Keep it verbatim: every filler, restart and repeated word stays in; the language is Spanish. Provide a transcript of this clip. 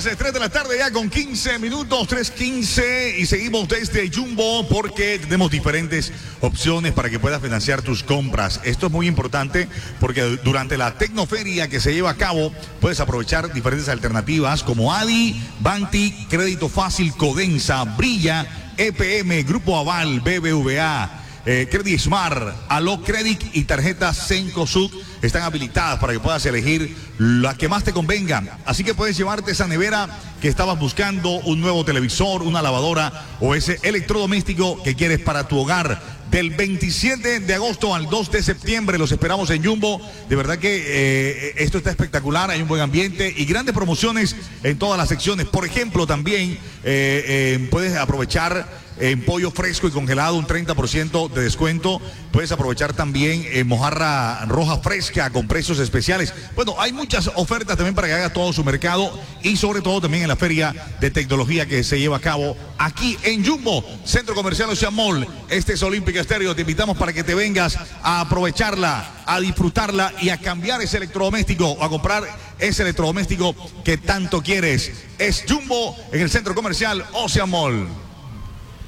las tres de la tarde ya con quince minutos, tres quince, y seguimos desde Jumbo porque tenemos diferentes opciones para que puedas financiar tus compras. Esto es muy importante porque durante la Tecnoferia que se lleva a cabo puedes aprovechar diferentes alternativas como Adi, Banti, Crédito Fácil, Codensa, Brilla, E P M, Grupo Aval, B B V A, Eh, Credit Smart, Alo Credit y tarjetas Cencosud están habilitadas para que puedas elegir la que más te convenga. Así que puedes llevarte esa nevera que estabas buscando, un nuevo televisor, una lavadora o ese electrodoméstico que quieres para tu hogar. Del veintisiete de agosto al dos de septiembre los esperamos en Jumbo. De verdad que eh, esto está espectacular, hay un buen ambiente y grandes promociones en todas las secciones. Por ejemplo, también eh, eh, puedes aprovechar en pollo fresco y congelado un treinta por ciento de descuento. Puedes aprovechar también en mojarra roja fresca con precios especiales. Bueno, hay muchas ofertas también para que hagas todo su mercado y sobre todo también en la feria de tecnología que se lleva a cabo aquí en Jumbo, Centro Comercial Ocean Mall. Este es Olímpica Estéreo. Te invitamos para que te vengas a aprovecharla, a disfrutarla y a cambiar ese electrodoméstico o a comprar ese electrodoméstico que tanto quieres. Es Jumbo en el Centro Comercial Ocean Mall.